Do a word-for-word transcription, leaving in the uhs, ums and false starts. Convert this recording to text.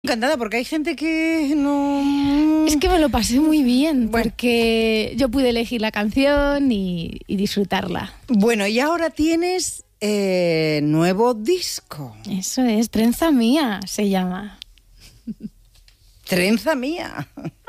Encantada, porque hay gente que no... Es que me lo pasé muy bien, bueno. porque yo pude elegir la canción y, y disfrutarla. Bueno, y ahora tienes eh, nuevo disco. Eso es, Trenza Mía se llama. Trenza Mía.